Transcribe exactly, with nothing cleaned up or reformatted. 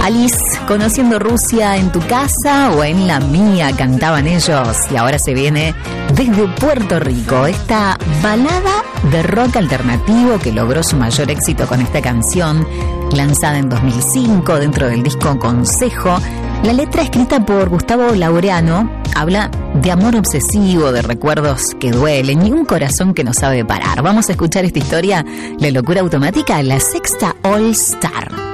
Alice, conociendo Rusia en tu casa o en la mía, cantaban ellos. Y ahora se viene desde Puerto Rico esta balada de rock alternativo que logró su mayor éxito con esta canción, lanzada en dos mil cinco dentro del disco Consejo. La letra, escrita por Gustavo Laureano, habla de amor obsesivo, de recuerdos que duelen y un corazón que no sabe parar. Vamos a escuchar esta historia, La locura automática, la sexta All Star.